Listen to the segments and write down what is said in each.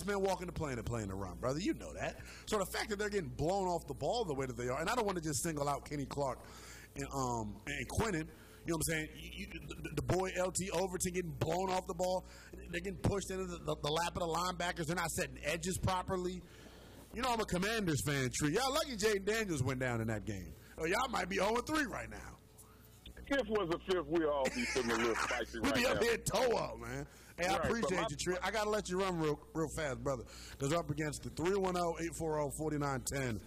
men walking the plane and playing the run, brother. You know that. So the fact that they're getting blown off the ball the way that they are, and I don't want to just single out Kenny Clark and Quinnen. You know what I'm saying? The boy LT Overton getting blown off the ball. They're getting pushed into the lap of the linebackers. They're not setting edges properly. You know I'm a Commanders fan, Tree. Y'all lucky Jaden Daniels went down in that game. Or y'all might be 0-3 right now. If was a fifth, we'd all be feeling a little spicy right now. We be up here toe up, man. Hey, I appreciate you, Tree. I got to let you run real fast, brother, because we're up against the 310-840-4910.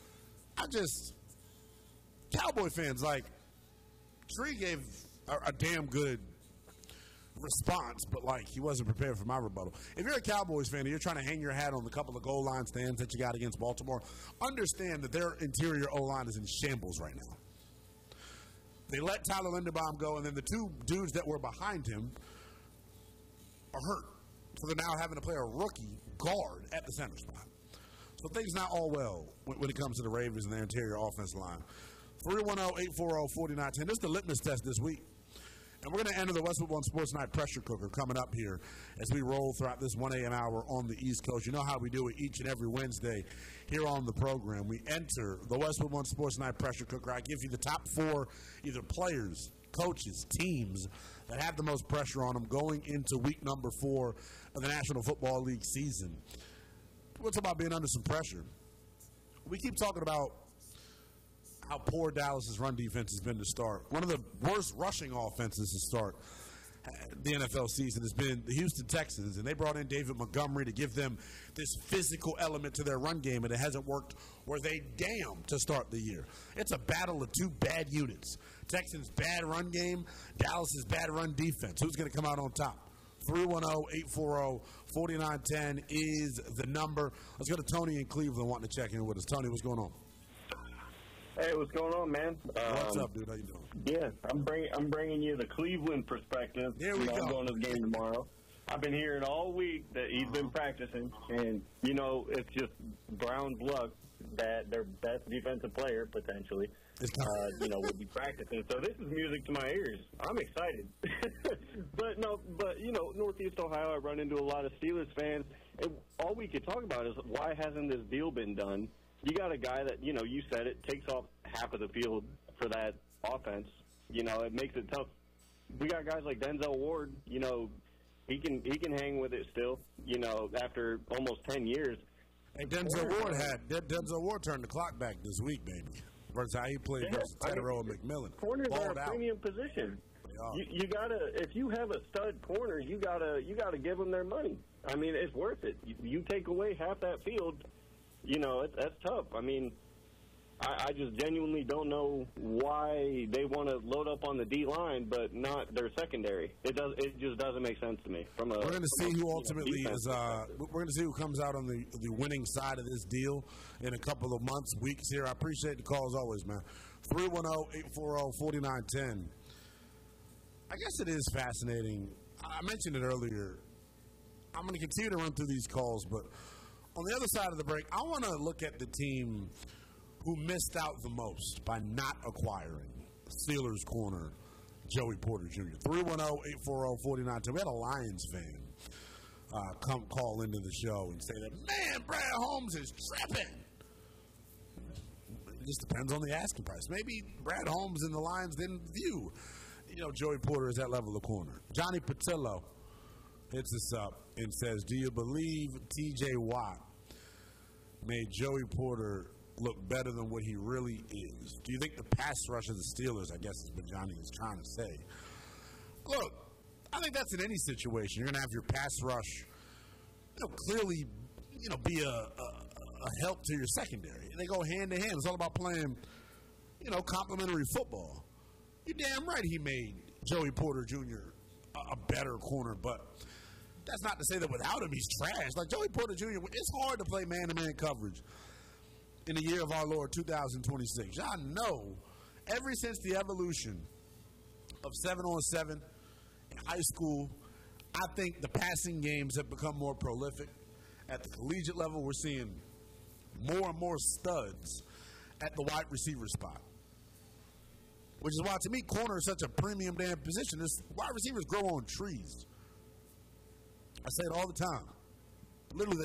Cowboy fans, like, Tree gave a damn good response, but, like, he wasn't prepared for my rebuttal. If you're a Cowboys fan and you're trying to hang your hat on the couple of goal line stands that you got against Baltimore, understand that their interior O-line is in shambles right now. They let Tyler Linderbaum go, and then the two dudes that were behind him are hurt. So they're now having to play a rookie guard at the center spot. So things not all well when it comes to the Ravens and their interior offense line. 310-840-4910. This is the litmus test this week. And we're going to enter the Westwood One Sports Night pressure cooker coming up here as we roll throughout this 1 a.m. hour on the East Coast. You know how we do it each and every Wednesday here on the program. We enter the Westwood One Sports Night pressure cooker. I give you the top four either players, coaches, teams that have the most pressure on them going into week number 4 of the National Football League season. We'll talk about being under some pressure. We keep talking about how poor Dallas's run defense has been to start. One of the worst rushing offenses to start the NFL season has been the Houston Texans, and they brought in David Montgomery to give them this physical element to their run game, and it hasn't worked where they damn to start the year. It's a battle of two bad units. Texans' bad run game, Dallas's bad run defense. Who's going to come out on top? 310-840-4910 is the number. Let's go to Tony in Cleveland wanting to check in with us. Tony, what's going on? Hey, what's going on, man? What's up, dude? How you doing? Yeah, I'm bringing you the Cleveland perspective. Here we go. I'm going to the game tomorrow. I've been hearing all week that he's been practicing, and it's just Brown's luck that their best defensive player potentially, would be practicing. So this is music to my ears. I'm excited. But Northeast Ohio, I run into a lot of Steelers fans, and all we could talk about is why hasn't this deal been done? You got a guy that, you said it, takes off half of the field for that offense. It makes it tough. We got guys like Denzel Ward, he can hang with it still, after almost 10 years. Hey, Denzel Ward turned the clock back this week, baby. Versus how he played versus Tedero and McMillan. Corners are a premium position. You gotta, if you have a stud corner, you gotta give them their money. I mean, it's worth it. You take away half that field, that's tough. I mean, I just genuinely don't know why they want to load up on the D line, but not their secondary. It just doesn't make sense to me. We're going to see who ultimately is. We're going to see who comes out on the winning side of this deal in a couple of months, weeks here. I appreciate the call as always, man. 310-840-4910. I guess it is fascinating. I mentioned it earlier. I'm going to continue to run through these calls, but on the other side of the break, I want to look at the team who missed out the most by not acquiring Steelers corner Joey Porter Jr. 310-840-4910. We had a Lions fan come call into the show and say that, man, Brad Holmes is tripping. It just depends on the asking price. Maybe Brad Holmes and the Lions didn't view, Joey Porter as that level of corner. Johnny Patillo hits us up and says, do you believe T.J. Watt made Joey Porter look better than what he really is? Do you think the pass rush of the Steelers, I guess is what Johnny is trying to say. Look, I think that's in any situation. You're going to have your pass rush, clearly, be a help to your secondary. They go hand to hand. It's all about playing, complementary football. You're damn right he made Joey Porter Jr. a better corner, but that's not to say that without him he's trash. Like Joey Porter Jr., it's hard to play man-to-man coverage in the year of our Lord 2026. I know ever since the evolution of 7-on-7 in high school, I think the passing games have become more prolific. At the collegiate level, we're seeing more and more studs at the wide receiver spot. Which is why, to me, corner is such a premium damn position. Wide receivers grow on trees. I say it all the time. Literally,